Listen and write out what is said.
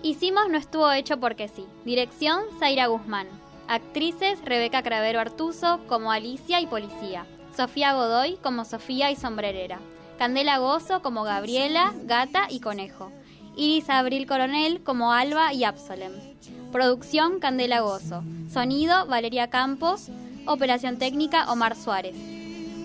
Hicimos no estuvo hecho porque sí. Dirección, Zaira Guzmán. Actrices, Rebeca Cravero Artuso como Alicia y Policía. Sofía Godoy como Sofía y Sombrerera. Candela Gozo como Gabriela, Gata y Conejo. Iris Abril Coronel como Alba y Absolem. Producción, Candela Gozo. Sonido, Valeria Campos. Operación técnica, Omar Suárez.